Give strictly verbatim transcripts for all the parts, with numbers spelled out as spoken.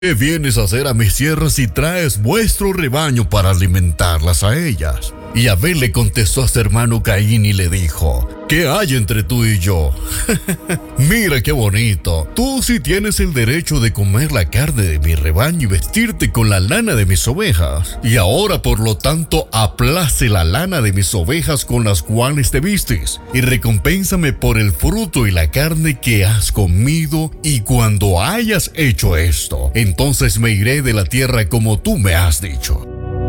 ¿Qué vienes a hacer a mis tierras si traes vuestro rebaño para alimentarlas a ellas? Y Abel le contestó a su hermano Caín y le dijo: ¿qué hay entre tú y yo? Mira qué bonito. Tú sí tienes el derecho de comer la carne de mi rebaño y vestirte con la lana de mis ovejas. Y ahora, por lo tanto, aplace la lana de mis ovejas con las cuales te vistes, y recompénsame por el fruto y la carne que has comido. Y cuando hayas hecho esto, entonces me iré de la tierra como tú me has dicho.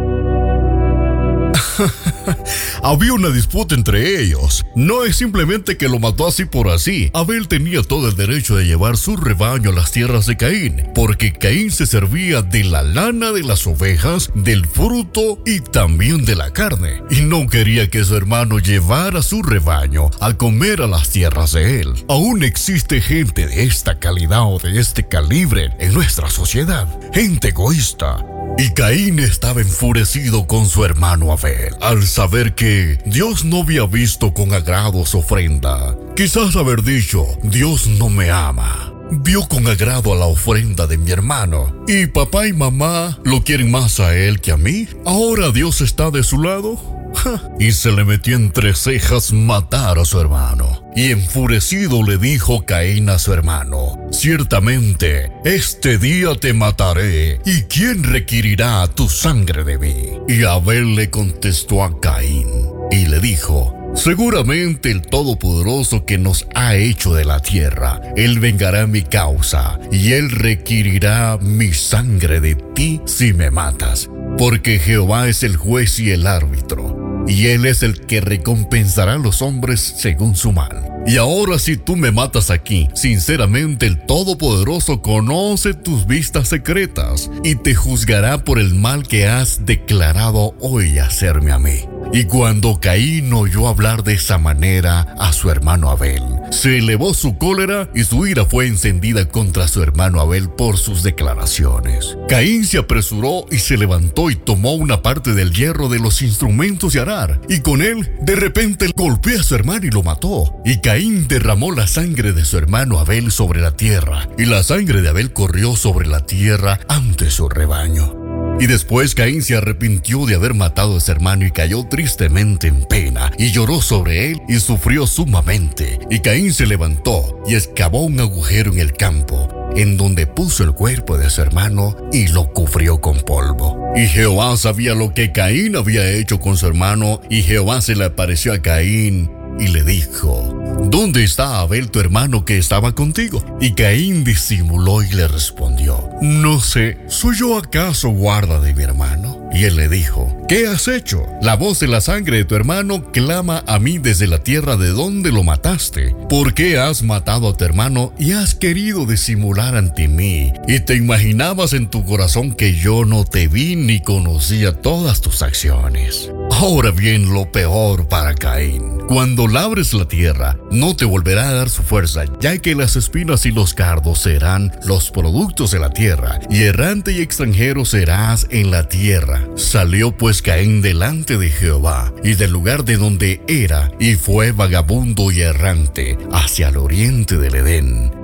Había una disputa entre ellos. No es simplemente que lo mató así por así. Abel tenía todo el derecho de llevar su rebaño a las tierras de Caín, porque Caín se servía de la lana de las ovejas, del fruto y también de la carne, y no quería que su hermano llevara su rebaño a comer a las tierras de él. Aún existe gente de esta calidad o de este calibre en nuestra sociedad, gente egoísta. Y Caín estaba enfurecido con su hermano Abel, al saber que Dios no había visto con agrado su ofrenda. Quizás haber dicho: Dios no me ama. Vio con agrado a la ofrenda de mi hermano. ¿Y papá y mamá lo quieren más a él que a mí? ¿Ahora Dios está de su lado? Y se le metió entre cejas matar a su hermano. Y enfurecido le dijo Caín a su hermano: ciertamente, este día te mataré, ¿y quién requerirá tu sangre de mí? Y Abel le contestó a Caín y le dijo: seguramente el Todopoderoso que nos ha hecho de la tierra, Él vengará mi causa, y Él requerirá mi sangre de ti si me matas, porque Jehová es el juez y el árbitro, y Él es el que recompensará a los hombres según su mal. Y ahora, si tú me matas aquí, sinceramente el Todopoderoso conoce tus vistas secretas, y te juzgará por el mal que has declarado hoy hacerme a mí. Y cuando Caín oyó hablar de esa manera a su hermano Abel, se elevó su cólera y su ira fue encendida contra su hermano Abel por sus declaraciones. Caín se apresuró y se levantó y tomó una parte del hierro de los instrumentos de arar, y con él de repente golpeó a su hermano y lo mató. Y Caín derramó la sangre de su hermano Abel sobre la tierra, y la sangre de Abel corrió sobre la tierra ante su rebaño. Y después Caín se arrepintió de haber matado a su hermano y cayó tristemente en pena, y lloró sobre él y sufrió sumamente. Y Caín se levantó y excavó un agujero en el campo, en donde puso el cuerpo de su hermano y lo cubrió con polvo. Y Jehová sabía lo que Caín había hecho con su hermano, y Jehová se le apareció a Caín y le dijo: ¿dónde está Abel tu hermano que estaba contigo? Y Caín disimuló y le respondió: no sé, ¿soy yo acaso guarda de mi hermano? Y él le dijo: ¿qué has hecho? La voz de la sangre de tu hermano clama a mí desde la tierra de donde lo mataste. ¿Por qué has matado a tu hermano y has querido disimular ante mí? Y te imaginabas en tu corazón que yo no te vi ni conocía todas tus acciones. Ahora bien, lo peor para Caín: cuando labres la tierra, no te volverá a dar su fuerza, ya que las espinas y los cardos serán los productos de la tierra, y errante y extranjero serás en la tierra. Salió pues Caín delante de Jehová, y del lugar de donde era, y fue vagabundo y errante hacia el oriente del Edén.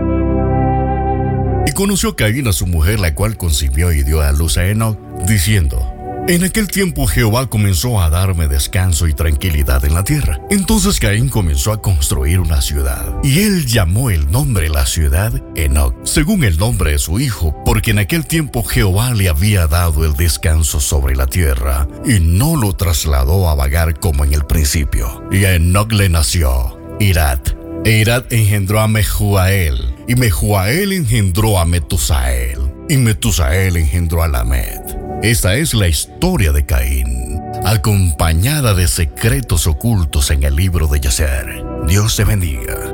Y conoció Caín a su mujer, la cual concibió y dio a luz a Enoc, diciendo: en aquel tiempo Jehová comenzó a darme descanso y tranquilidad en la tierra. Entonces Caín comenzó a construir una ciudad, y él llamó el nombre de la ciudad Enoc, según el nombre de su hijo, porque en aquel tiempo Jehová le había dado el descanso sobre la tierra, y no lo trasladó a vagar como en el principio. Y a Enoc le nació Irad, e Irad engendró a Mehujael, y Mehujael engendró a Metusael, y Metusael engendró a Lamed. Esa es la historia de Caín, acompañada de secretos ocultos en el libro de Yacer. Dios te bendiga.